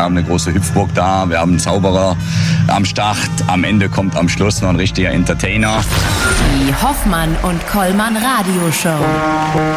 haben eine große Hüpfburg da, wir haben einen Zauberer am Start. Am Ende kommt am Schluss noch ein richtiger Entertainer. Die Hoffmann und Kollmann Radioshow.